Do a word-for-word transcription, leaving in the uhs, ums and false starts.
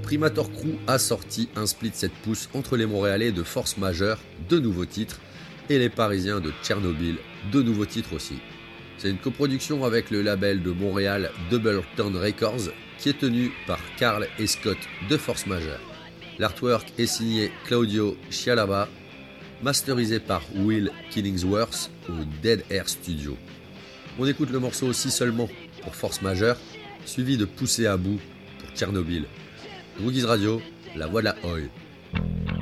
Primator Crew a sorti un split sept pouces entre les Montréalais de Force Majeure, deux nouveaux titres, et les Parisiens de Tchernobyl, deux nouveaux titres aussi. C'est une coproduction avec le label de Montréal Doubleton Records, qui est tenu par Carl et Scott de Force Majeure. L'artwork est signé Claudio Chialaba, masterisé par Will Killingsworth au Dead Air Studio. On écoute le morceau aussi seulement pour Force Majeure, suivi de Poussé à bout pour Tchernobyl. Rookies Radio, la voix de la Oi.